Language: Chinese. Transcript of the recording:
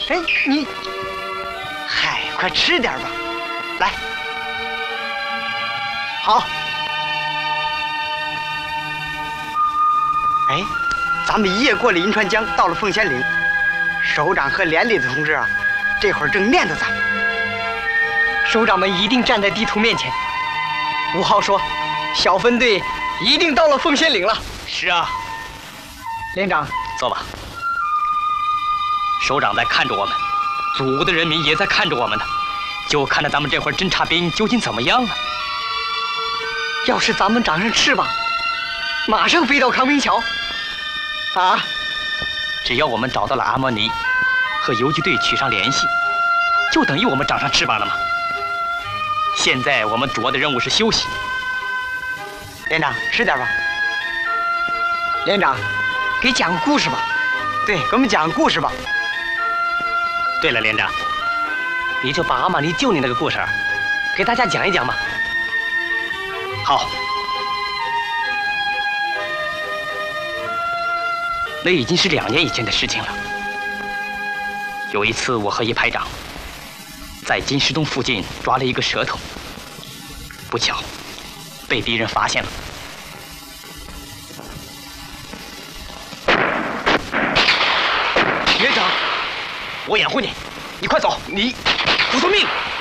哎，你，嗨，快吃点吧，来。好。哎，咱们一夜过了银川江，到了凤仙岭。首长和连里的同志啊，这会儿正念着咱们。首长们一定站在地图面前。吴浩说，小分队一定到了凤仙岭了。 是啊。 连长， 坐吧。首长在看着我们，祖国的人民也在看着我们呢，就看着咱们这会儿侦察兵究竟怎么样啊！ 要是咱们长上翅膀，马上飞到康平桥。啊！ 只要我们找到了阿莫尼，和游击队取上联系，就等于我们长上翅膀了吗？现在我们主要的任务是休息。 连长，吃点吧。连长，给讲个故事吧。对，给我们讲个故事吧。 对了，连长，你就把阿玛尼救你那个故事给大家讲一讲吧。好。那已经是2年以前的事情了。有一次，我和一排长在金石洞附近抓了一个蛇头，不巧被敌人发现了。连长，我掩护你，你快走，你不送命！